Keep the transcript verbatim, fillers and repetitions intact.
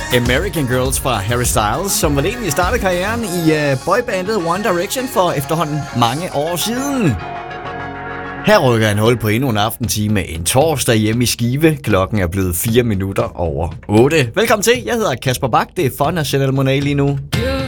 American Girls fra Harry Styles, som vel egentlig startede karrieren i uh, boybandet One Direction for efterhånden mange år siden. Her rykker en hul på endnu en aftentime en torsdag hjemme i Skive. Klokken er blevet fire minutter over otte. Velkommen til, jeg hedder Kasper Bak, det er for Chanel Monáe lige nu.